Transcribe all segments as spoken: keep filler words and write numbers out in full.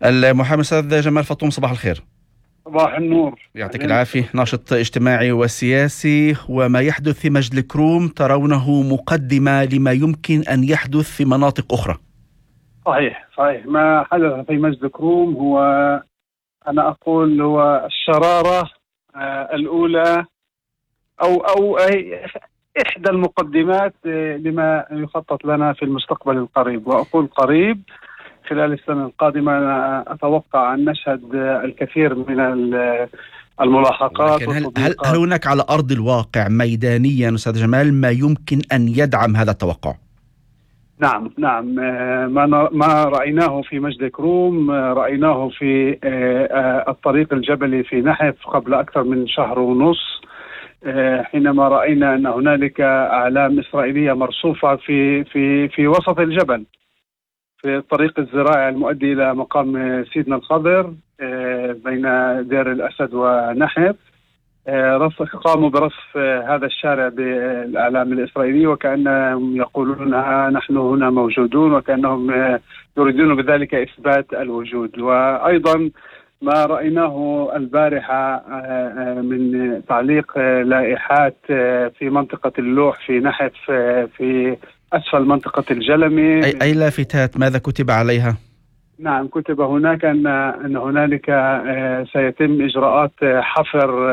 المحامي الأستاذ جمال فطوم، صباح الخير. صباح النور. يعطيك العافية. ناشط اجتماعي وسياسي، وما يحدث في مجد الكروم ترونه مقدمة لما يمكن أن يحدث في مناطق أخرى. صحيح صحيح ما حدث في مجد الكروم هو، أنا أقول، هو الشرارة آه الأولى أو أو أي إحدى المقدمات لما يخطط لنا في المستقبل القريب. وأقول قريب، خلال السنة القادمة أنا أتوقع أن نشهد الكثير من الملاحقات. هل, هل, هل هناك على أرض الواقع ميدانيا أستاذ جمال ما يمكن أن يدعم هذا التوقع؟ نعم نعم ما ما رأيناه في مجد الكروم رأيناه في الطريق الجبلي في نحف قبل أكثر من شهر ونص، حينما رأينا أن هنالك أعلام إسرائيلية مرصوفة في في في وسط الجبل في الطريق الزراعي المؤدي إلى مقام سيدنا الخضر بين دير الأسد ونحف. قاموا برصف هذا الشارع بالأعلام الإسرائيلية وكأنهم يقولون نحن هنا موجودون، وكأنهم يريدون بذلك إثبات الوجود. وأيضا ما رأيناه البارحة من تعليق لائحات في منطقة اللوح في نحف في أسفل منطقة الجلمي. أي, أي لافتات؟ ماذا كتب عليها؟ نعم، كتب هناك أن أن هنالك سيتم إجراءات حفر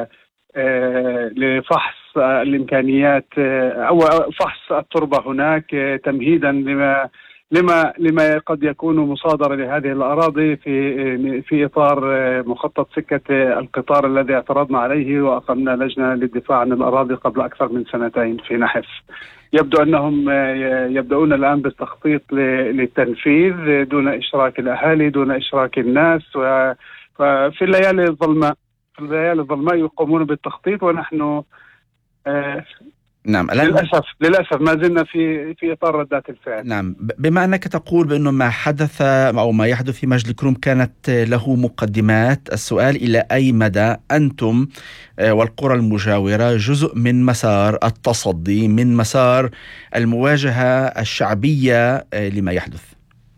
لفحص الإمكانيات أو فحص التربة هناك تمهيدا لما لما لما قد يكون مصادرة لهذه الأراضي في في إطار مخطط سكة القطار الذي اعترضنا عليه وأقمنا لجنة للدفاع عن الأراضي قبل أكثر من سنتين في نحف. يبدو أنهم يبدأون الآن بالتخطيط للتنفيذ دون إشراك الأهالي، دون إشراك الناس، وفي الليالي الظلماء في الليالي الظلماء يقومون بالتخطيط، ونحن نعم للأسف للأسف ما زلنا في في إطار ردات الفعل. نعم، بما أنك تقول بأنه ما حدث أو ما يحدث في مجد الكروم كانت له مقدمات، السؤال إلى أي مدى أنتم والقرى المجاورة جزء من مسار التصدي، من مسار المواجهة الشعبية لما يحدث؟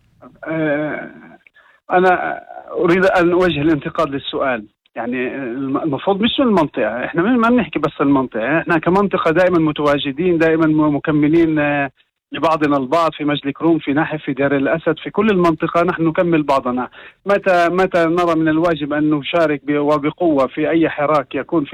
أنا أريد أن أوجه الانتقاد للسؤال. يعني المفروض مش المنطقة، احنا ما بنحكي بس المنطقة، احنا كمنطقة دائما متواجدين، دائما مكملين لبعضنا البعض في مجد الكروم، في نحف، في دير الأسد، في كل المنطقة نحن نكمل بعضنا. متى متى نرى من الواجب أن نشارك وبقوة في أي حراك يكون في